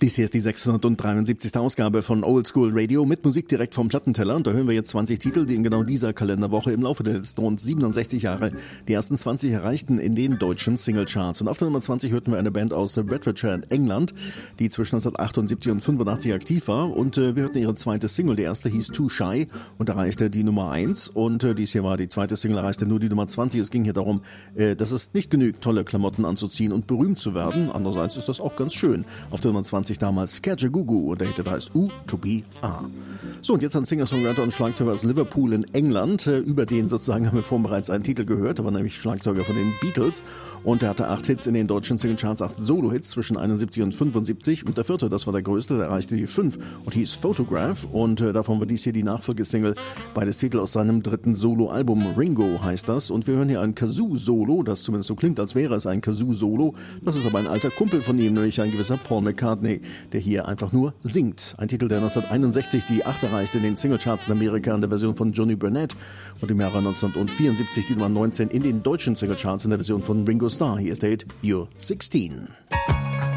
Dies hier ist die 673. Ausgabe von Old School Radio mit Musik direkt vom Plattenteller. Und da hören wir jetzt 20 Titel, die in genau dieser Kalenderwoche im Laufe der letzten rund 67 Jahre die ersten 20 erreichten in den deutschen Singlecharts. Und auf der Nummer 20 hörten wir eine Band aus Bedfordshire in England, die zwischen 1978 und 85 aktiv war. Und wir hörten ihre zweite Single. Die erste hieß Too Shy und erreichte die Nummer 1. Und dies hier war die zweite Single, erreichte nur die Nummer 20. Es ging hier darum, dass es nicht genügt, tolle Klamotten anzuziehen und berühmt zu werden. Andererseits ist das auch ganz schön. Auf der Nummer 20 damals Skajagugu und der Hit heißt U to be A. So, und jetzt ein Singer-Songwriter und Schlagzeuger aus Liverpool in England. Über den sozusagen haben wir vorhin bereits einen Titel gehört. Er war nämlich Schlagzeuger von den Beatles und er hatte 8 Hits in den deutschen Singlecharts, 8 Solo-Hits zwischen 71 und 75. Und der vierte, das war der größte, der erreichte die 5 und hieß Photograph. Und davon war dies hier die Nachfolgesingle, beides Titel aus seinem dritten Solo-Album. Ringo heißt das. Und wir hören hier ein Kazoo-Solo, das zumindest so klingt, als wäre es ein Kazoo-Solo. Das ist aber ein alter Kumpel von ihm, nämlich ein gewisser Paul McCartney, der hier einfach nur singt. Ein Titel, der 1961 die 8 erreichte in den Singlecharts in Amerika in der Version von Johnny Burnett und im Jahre 1974 die Nummer 19 in den deutschen Singlecharts in der Version von Ringo Starr. Hier ist der Hit You're 16.